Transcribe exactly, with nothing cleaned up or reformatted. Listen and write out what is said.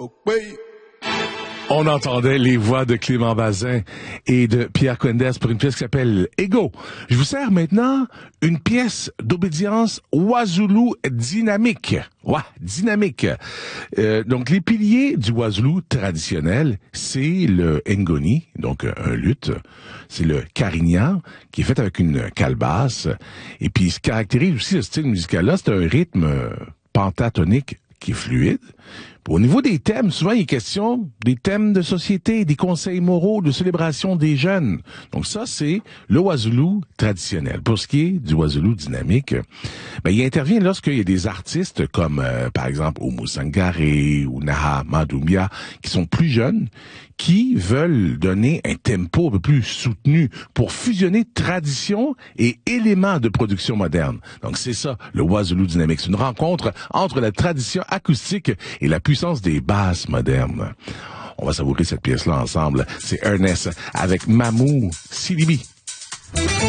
On entendait les voix de Clément Bazin et de Pierre Quendès pour une pièce qui s'appelle Ego. Je vous sers maintenant une pièce d'obédience Wazulu dynamique. Ouais, dynamique. Euh, donc, les piliers du Wazulu traditionnel, c'est le ngoni, donc un luth. C'est le carignan, qui est fait avec une calebasse. Et puis, ce qui caractérise aussi ce style musical-là, c'est un rythme pentatonique qui est fluide. Au niveau des thèmes, souvent il est question des thèmes de société, des conseils moraux, de célébration des jeunes. Donc ça, c'est le Wazulu traditionnel. Pour ce qui est du Wazulu dynamique, ben, il intervient lorsqu'il y a des artistes comme, euh, par exemple, Oumou Sangaré ou Naha Madoumbia, qui sont plus jeunes, qui veulent donner un tempo un peu plus soutenu pour fusionner tradition et éléments de production moderne. Donc c'est ça, le Wazulu dynamique. C'est une rencontre entre la tradition acoustique et la puissance des basses modernes. On va savourer cette pièce-là ensemble. C'est Ernest avec Mamou Silibi.